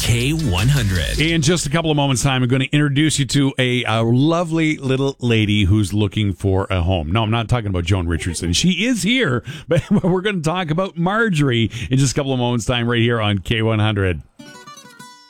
K100. In just a couple of moments' time, I'm going to introduce you to a lovely little lady who's looking for a home. No, I'm not talking about Joan Richardson. She is here, but we're going to talk about Marjorie in just a couple of moments' time right here on K100.